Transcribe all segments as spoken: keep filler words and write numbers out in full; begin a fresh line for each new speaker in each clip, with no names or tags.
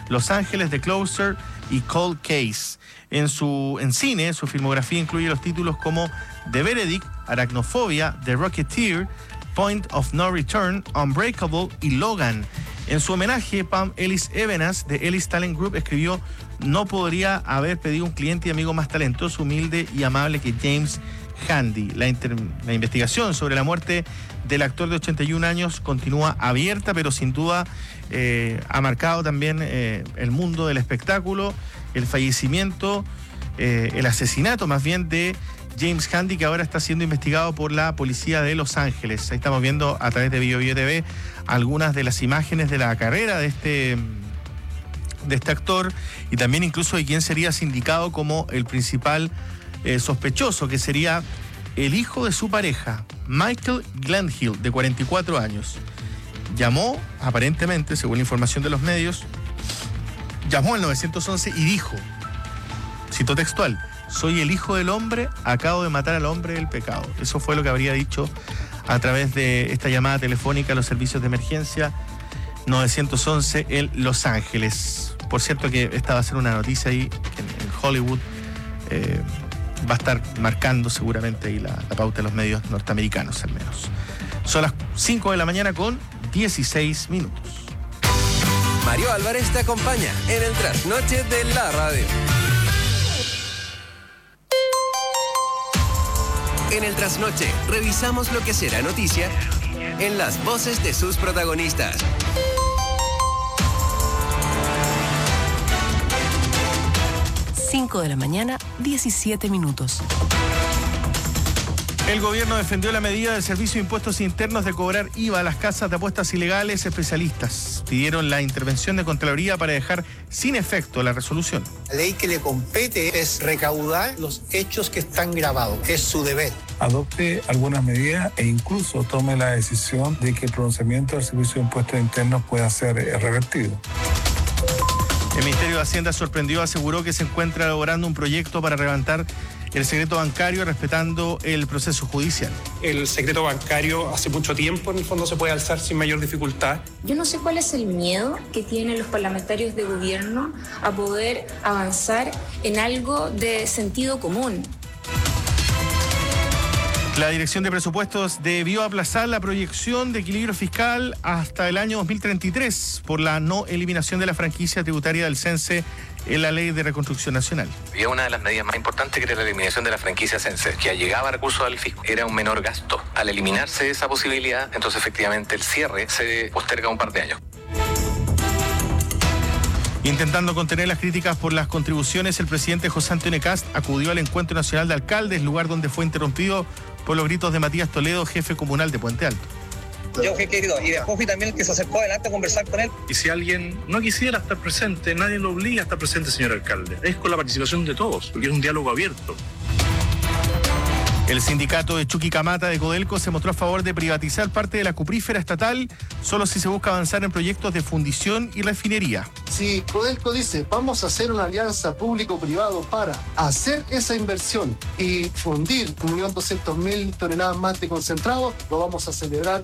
Los Ángeles, The Closer y Cold Case. En su en cine, su filmografía incluye los títulos como The Verdict, Arachnofobia, The Rocketeer, Point of No Return, Unbreakable y Logan. En su homenaje, Pam Ellis Evenas de Ellis Talent Group escribió: no podría haber pedido un cliente y amigo más talentoso, humilde y amable que James Handy. La, inter- la investigación sobre la muerte del actor de ochenta y un años continúa abierta, pero sin duda eh, ha marcado también eh, el mundo del espectáculo, el fallecimiento, eh, el asesinato más bien de James Handy, que ahora está siendo investigado por la policía de Los Ángeles. Ahí estamos viendo a través de Bio Bio T V algunas de las imágenes de la carrera de este, de este actor, y también incluso de quién sería sindicado como el principal eh, sospechoso, que sería el hijo de su pareja, Michael Glenhill, de cuarenta y cuatro años. Llamó, aparentemente, según la información de los medios, llamó al nueve once y dijo, cito textual: soy el hijo del hombre, acabo de matar al hombre del pecado. Eso fue lo que habría dicho a través de esta llamada telefónica a los servicios de emergencia nueve once en Los Ángeles. Por cierto que esta va a ser una noticia ahí en, en Hollywood. Eh, va a estar marcando seguramente ahí la, la pauta de los medios norteamericanos al menos. Son las cinco de la mañana con dieciséis minutos.
Mario Álvarez te acompaña en el trasnoche de la radio. En el trasnoche revisamos lo que será noticia en las voces de sus protagonistas.
cinco de la mañana, diecisiete minutos.
El gobierno defendió la medida del Servicio de Impuestos Internos de cobrar I V A a las casas de apuestas ilegales. Especialistas pidieron la intervención de Contraloría para dejar sin efecto la resolución.
La ley que le compete es recaudar los hechos que están grabados. Es su deber.
Adopte algunas medidas e incluso tome la decisión de que el pronunciamiento del Servicio de Impuestos Internos pueda ser revertido.
El Ministerio de Hacienda sorprendió, aseguró que se encuentra elaborando un proyecto para levantar el secreto bancario respetando el proceso judicial.
El secreto bancario hace mucho tiempo en el fondo se puede alzar sin mayor dificultad.
Yo no sé cuál es el miedo que tienen los parlamentarios de gobierno a poder avanzar en algo de sentido común.
La Dirección de Presupuestos debió aplazar la proyección de equilibrio fiscal hasta el año dos mil treinta y tres por la no eliminación de la franquicia tributaria del CENSE en la Ley de Reconstrucción Nacional.
Había una de las medidas más importantes, que era la eliminación de la franquicia CENSE, que allegaba recursos al fisco. Era un menor gasto. Al eliminarse esa posibilidad, entonces efectivamente el cierre se posterga un par de años.
Intentando contener las críticas por las contribuciones, el presidente José Antonio Kast acudió al Encuentro Nacional de Alcaldes, lugar donde fue interrumpido por los gritos de Matías Toledo, jefe comunal de Puente Alto.
Yo fui querido, y después fui también el que se acercó adelante a conversar con él.
Y si alguien no quisiera estar presente, nadie lo obliga a estar presente, señor alcalde. Es con la participación de todos, porque es un diálogo abierto.
El sindicato de Chuquicamata de Codelco se mostró a favor de privatizar parte de la cuprífera estatal solo si se busca avanzar en proyectos de fundición y refinería.
Si Codelco dice vamos a hacer una alianza público-privado para hacer esa inversión y fundir un millón doscientos mil toneladas más de concentrado, lo vamos a celebrar.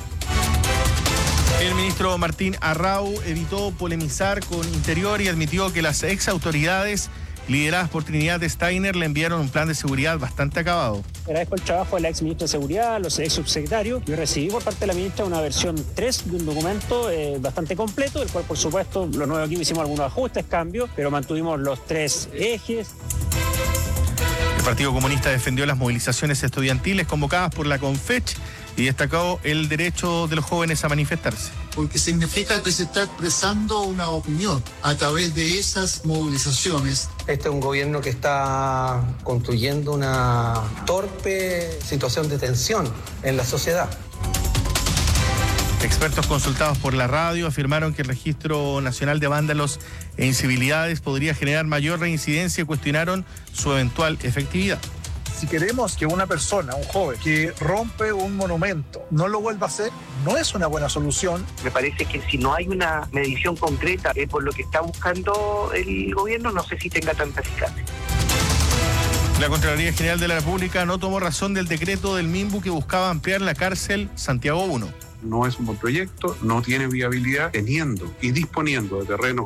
El ministro Martín Arrau evitó polemizar con Interior y admitió que las ex autoridades lideradas por Trinidad Steiner le enviaron un plan de seguridad bastante acabado.
Agradezco el trabajo de la ex ministra de Seguridad, los ex subsecretarios. Yo recibí por parte de la ministra una versión tres de un documento eh, bastante completo, del cual por supuesto lo nuevo aquí hicimos algunos ajustes, cambios, pero mantuvimos los tres ejes.
El Partido Comunista defendió las movilizaciones estudiantiles convocadas por la CONFECH y destacó el derecho de los jóvenes a manifestarse.
Porque significa que se está expresando una opinión a través de esas movilizaciones.
Este es un gobierno que está construyendo una torpe situación de tensión en la sociedad.
Expertos consultados por la radio afirmaron que el Registro Nacional de Vándalos e Incivilidades podría generar mayor reincidencia y cuestionaron su eventual efectividad.
Si queremos que una persona, un joven, que rompe un monumento, no lo vuelva a hacer, no es una buena solución.
Me parece que si no hay una medición concreta eh, por lo que está buscando el gobierno, no sé si tenga tanta eficacia.
La Contraloría General de la República no tomó razón del decreto del MIMBU que buscaba ampliar la cárcel Santiago uno.
No es un buen proyecto, no tiene viabilidad, teniendo y disponiendo de terrenos